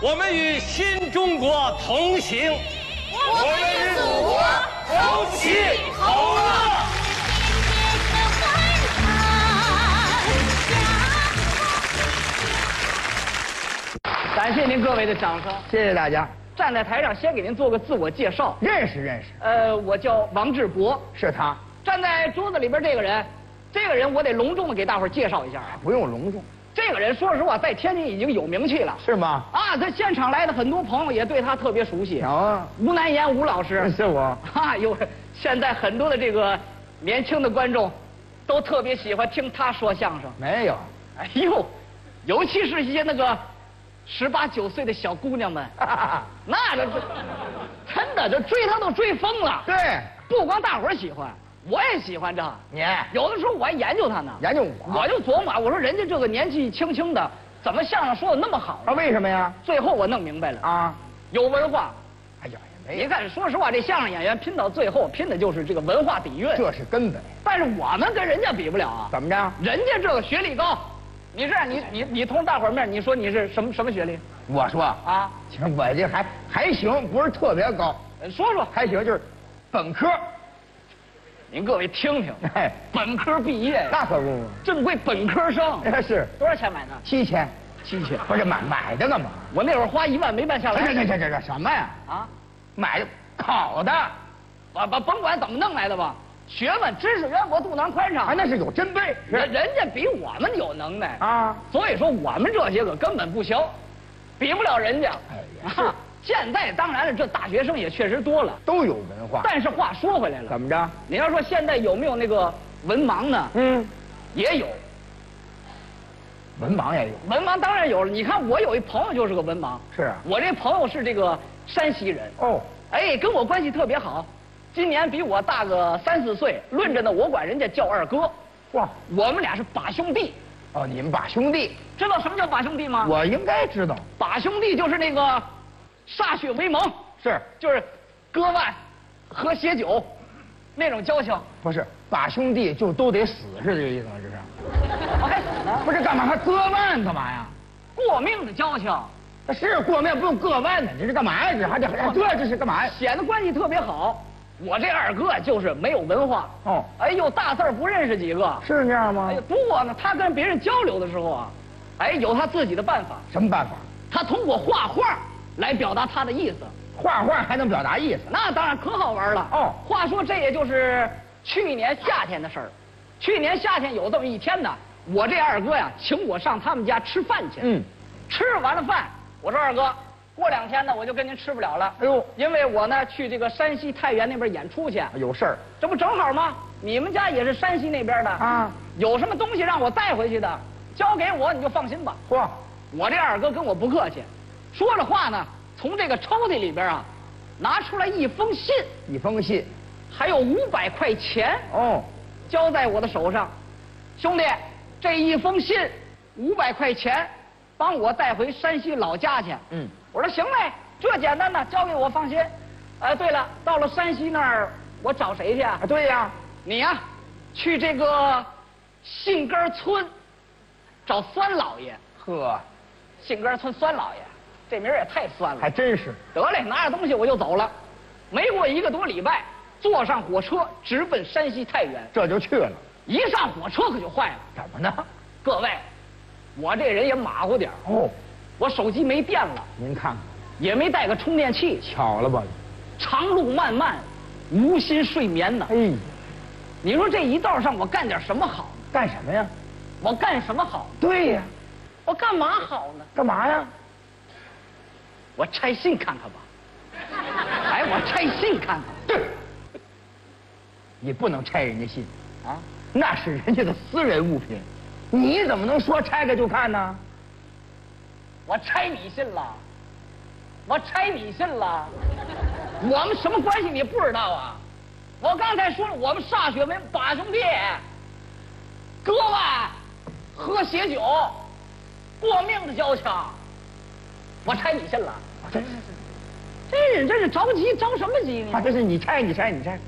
我们与新中国同行， 我们与祖国同喜同乐。 感谢您各位的掌声， 谢谢大家。 站在台上先给您做个自我介绍。 认识。 我叫王志博， 是他。 站在桌子里边这个人我得隆重的给大伙儿介绍一下啊。 不用隆重。 这个人说实话，在天津已经有名气了。 是吗？ 啊，他现场来的很多朋友也对他特别熟悉。 啊， 吴南言吴老师是我。 现在很多的这个年轻的观众，都特别喜欢听他说相声。 没有。 哎呦，尤其是一些那个18、19岁的小姑娘们，那个真的就追他都追疯了。 对， 不光大伙儿喜欢，我也喜欢这。 你有的时候我还研究他呢。 研究我就琢磨，我说人家这个年纪轻轻的，怎么相声说的那么好？ 为什么呀？ 最后我弄明白了啊， 有文化。 哎呀，也没有。 你看，说实话，这相声演员拼到最后，拼的就是这个文化底蕴， 这是根本。 但是我们跟人家比不了啊。 怎么着？ 人家这个学历高。你这样，你同大伙儿面，你说你是什么学历？ 我说啊， 其实我这还行，不是特别高。 说说， 还行，就是本科。 您各位听听， 哎， 本科毕业， 那可不， 正规本科生。 是多少钱买的 ？7000。不是买的干嘛？ 我那会儿花1万没办下来。 这什么呀？ 啊， 买的考的。 甭管怎么弄来的吧。学问、知识渊博、肚囊宽敞， 那是有真背。 人家比我们有能耐啊， 所以说我们这些个根本不行，比不了人家。现在当然了，这大学生也确实多了， 都有文化。 但是话说回来了， 怎么着？ 你要说现在有没有那个文盲呢？也有。 文盲也有。 文盲当然有了。你看我有一朋友就是个文盲。 是啊。 我这朋友是这个山西人。 哦。 哎，跟我关系特别好。今年比我大个3、4岁，论着呢，我管人家叫二哥。 哇， 我们俩是把兄弟。 哦，你们把兄弟， 知道什么叫把兄弟吗？ 我应该知道。 把兄弟就是那个歃血为盟，就是割腕、喝血酒那种交情。 不是，把兄弟就都得死，是这个意思吗？这是？ 怎么还死呢？ 不是干嘛还割腕干嘛呀？ 过命的交情。 那是过命，不用割腕呢，这是干嘛呀？这是干嘛呀？ 显得关系特别好。我这二哥就是没有文化哦， 哎呦，大字不认识几个， 是这样吗？ 哎呦，不过呢，他跟别人交流的时候啊，哎，有他自己的办法。 什么办法？ 他通过画画来表达他的意思。 画画还能表达意思？ 那当然可好玩了。 哦， 话说这也就是去年夏天的事儿。去年夏天有这么一天呢，我这二哥呀请我上他们家吃饭去。吃完了饭，我说二哥，过2天呢，我就跟您吃不了了。哎呦，因为我呢去这个山西太原那边演出去， 有事儿。 这不正好吗？你们家也是山西那边的啊，有什么东西让我带回去的，交给我你就放心吧。嚯，我这二哥跟我不客气，说着话呢，从这个抽屉里边啊，拿出来一封信，还有500块钱哦，交在我的手上。兄弟，这一封信500块钱。帮我带回山西老家去。我说行嘞，这简单呢，交给我放心。对了，到了山西那儿，我找谁去啊？对呀，你呀，去这个杏根村找酸老爷。呵，杏根村酸老爷，这名儿也太酸了。 还真是。 得嘞，拿着东西我就走了。没过1个多礼拜，坐上火车直奔山西太原。 这就去了。 一上火车可就坏了。 怎么呢？ 各位。我这人也马虎点哦，我手机没电了， 您看看， 也没带个充电器， 巧了吧？ 长路漫漫，无心睡眠呢。哎，你说这一道上我干点什么好？ 干什么呀？ 我干什么好？ 对呀， 我干嘛好呢？ 干嘛呀？ 我拆信看看吧。哎，我拆信看看。 对，你不能拆人家信啊，那是人家的私人物品。你怎么能说拆开就看呢？ 我拆你信了，我们什么关系你不知道啊？我刚才说了，我们歃血为把兄弟，割腕、喝血酒、过命的交情。我拆你信了？这人真是着急，着什么急呢？ 这是你拆。